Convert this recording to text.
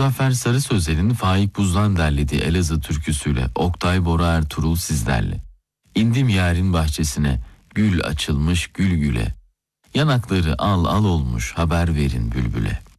Muzaffer Sarı Sözler'in Faik Buz'dan derlediği Elazığ türküsüyle Oktay Bora Ertuğrul sizlerle. İndim yarın bahçesine, gül açılmış gül güle. Yanakları al al olmuş, haber verin bülbüle.